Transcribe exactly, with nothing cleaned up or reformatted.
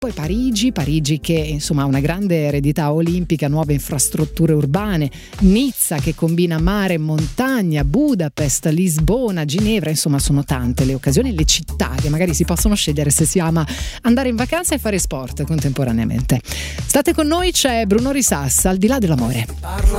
Poi Parigi, Parigi che insomma ha una grande eredità olimpica, nuove infrastrutture urbane, Nizza che combina mare e montagna, Budapest, Lisbona, Ginevra, insomma sono tante le occasioni, le città che magari si possono scegliere se si ama andare in vacanza e fare sport contemporaneamente. State con noi, c'è Bruno Risassa, Al di là dell'amore. Parla